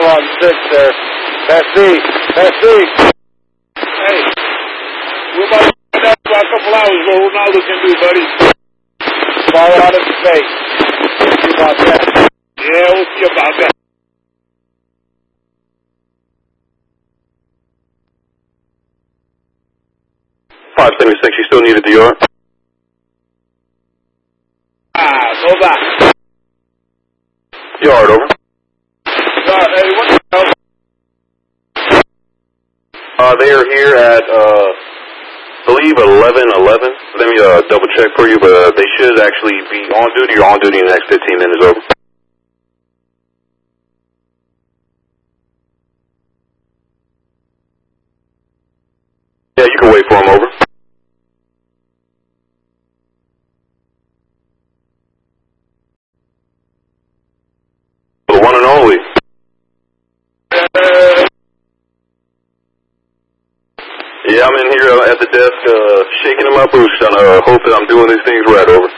on 6 there. Messi. Hey, we're about to find out about a couple hours what Ronaldo can do, buddy. Ball out of space. We'll see about that. Yeah, we'll see about that. You still need a DR? Go back. Yard, over. Hey, what the hell? They are here at, I believe 11:11. Let me double check for you, but they should actually be on duty or on duty in the next 15 minutes, over. Yeah, you can wait for them, over. The one and only. Yeah, I'm in here at the desk, shaking in my boots, trying to hope that I'm doing these things right, over.